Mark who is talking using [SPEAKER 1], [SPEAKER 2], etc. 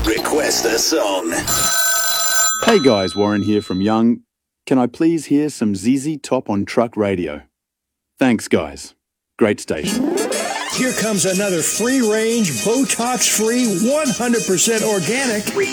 [SPEAKER 1] Request a song.
[SPEAKER 2] Hey guys, Warren here from Young. Can I please hear some ZZ Top on Truck Radio? Thanks guys. Great station.
[SPEAKER 3] Here comes another free-range, Botox-free, 100% organic